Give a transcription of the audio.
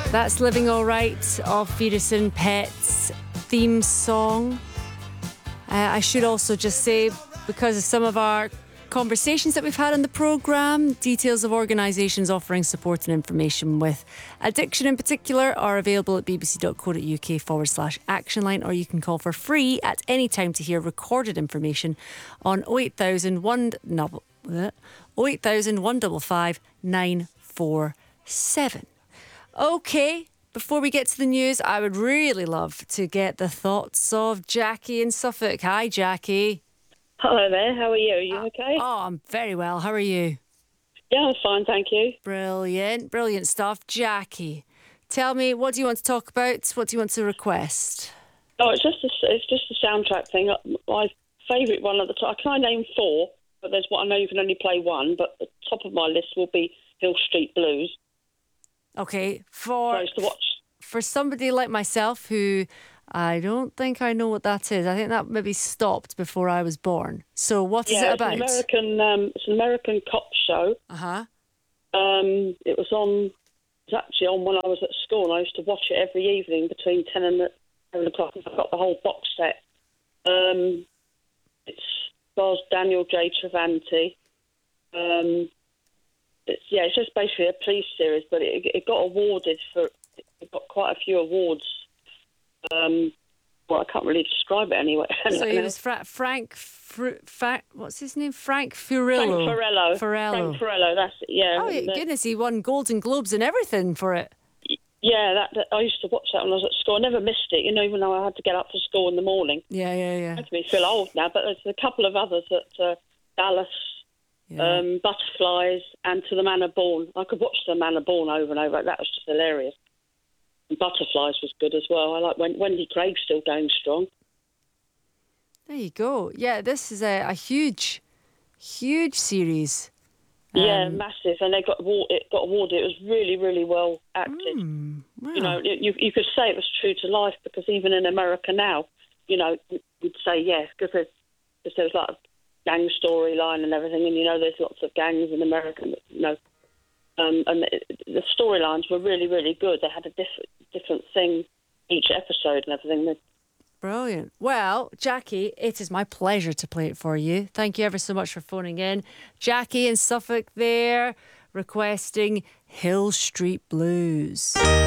That's Living All Right of Fetus and Pets theme song. I should also just say, because of some of our conversations that we've had on the programme, details of organisations offering support and information with addiction in particular are available at bbc.co.uk/actionline, or you can call for free at any time to hear recorded information on 08000 155 947. OK, before we get to the news, I would really love to get the thoughts of Jackie in Suffolk. Hi, Jackie. Hello there, how are you? Are you okay? Oh, I'm very well. How are you? Yeah, I'm fine, thank you. Brilliant, brilliant stuff. Jackie, tell me, what do you want to talk about? What do you want to request? Oh, it's just a soundtrack thing. My favourite one at the top, I can name four, but there's one, I know you can only play one, but the top of my list will be Hill Street Blues. Okay, To watch. for somebody like myself who I don't think I know what that is. I think that maybe stopped before I was born. So what is it about? It's an American cop show. Uh-huh. It was actually on when I was at school, and I used to watch it every evening between 10 and 11 o'clock. I've got the whole box set. It stars Daniel J. Travanti. It's just basically a police series, but it got awarded it got quite a few awards. Well, I can't really describe it anyway. So it was Frank, what's his name? Frank Furello. Frank Furello, that's it, yeah. Oh, goodness, he won Golden Globes and everything for it. Yeah, I used to watch that when I was at school. I never missed it, even though I had to get up for school in the morning. Yeah. It makes me feel old now, but there's a couple of others at Dallas, Butterflies, and To the Manor Born. I could watch The Manor Born over and over. That was just hilarious. And Butterflies was good as well. I like Wendy Craig's still going strong. There you go. Yeah, this is a huge series. Yeah, massive, and it got awarded. It was really, really well acted. Wow. You could say it was true to life, because even in America now, we'd say yes, because there's like a gang storyline and everything, and there's lots of gangs in America, and the storylines were really, really good. They had a different thing each episode and everything. Brilliant. Well, Jackie, it is my pleasure to play it for you. Thank you ever so much for phoning in. Jackie in Suffolk there, requesting Hill Street Blues.